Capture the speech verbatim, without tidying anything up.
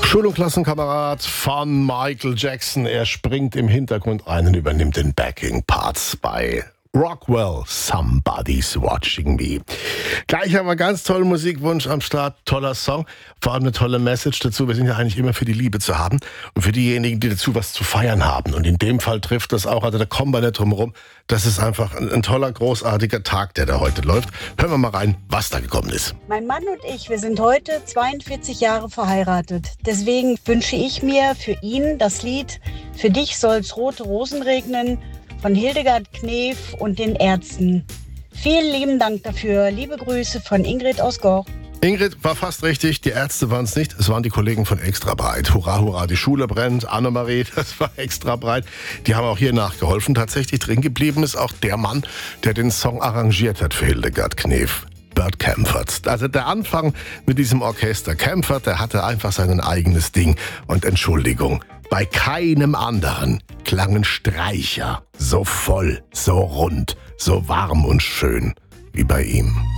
Schul- und Klassenkamerad von Michael Jackson. Er springt im Hintergrund ein und übernimmt den Backing-Parts bei Rockwell, Somebody's Watching Me. Gleich haben wir einen ganz tollen Musikwunsch am Start, toller Song, vor allem eine tolle Message dazu. Wir sind ja eigentlich immer für die Liebe zu haben und für diejenigen, die dazu was zu feiern haben. Und in dem Fall trifft das auch, also da kommen wir nicht drum rum. Das ist einfach ein, ein toller, großartiger Tag, der da heute läuft. Hören wir mal rein, was da gekommen ist. Mein Mann und ich, wir sind heute zweiundvierzig Jahre verheiratet. Deswegen wünsche ich mir für ihn das Lied "Für dich soll's rote Rosen regnen" von Hildegard Knef und den Ärzten. Vielen lieben Dank dafür. Liebe Grüße von Ingrid aus Goch. Ingrid war fast richtig, die Ärzte waren es nicht, es waren die Kollegen von Extra Breit. Hurra, hurra, die Schule brennt, Annemarie, das war Extra Breit. Die haben auch hier nachgeholfen. Tatsächlich drin geblieben ist auch der Mann, der den Song arrangiert hat für Hildegard Knef. Bert Kaempfert. Also der Anfang mit diesem Orchester. Kaempfert, der hatte einfach sein eigenes Ding. Und Entschuldigung, bei keinem anderen klangen Streicher so voll, so rund, so warm und schön wie bei ihm.